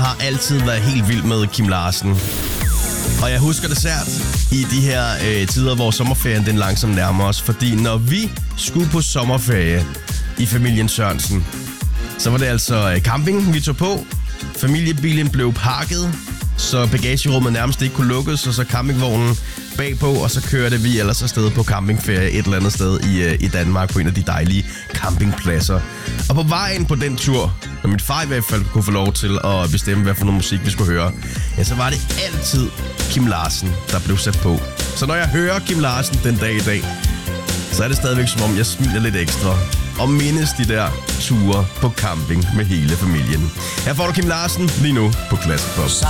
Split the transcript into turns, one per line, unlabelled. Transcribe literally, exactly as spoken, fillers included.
har altid været helt vild med Kim Larsen. Og jeg husker det sært i de her øh, tider, hvor sommerferien den langsomt nærmer os. Fordi når vi skulle på sommerferie i familien Sørensen, så var det altså øh, camping, vi tog på. Familiebilen blev pakket, så bagagerummet nærmest ikke kunne lukkes, og så campingvognen bagpå, og så kørte vi ellers afsted på campingferie et eller andet sted i, øh, i Danmark på en af de dejlige campingpladser. Og på vejen på den tur, når min far i hvert fald kunne få lov til at bestemme, hvad for noget musik vi skulle høre, ja, så var det altid Kim Larsen, der blev sat på. Så når jeg hører Kim Larsen den dag i dag, så er det stadigvæk som om, jeg smiler lidt ekstra og mindes de der ture på camping med hele familien. Her får du Kim Larsen lige nu på Classic Pop.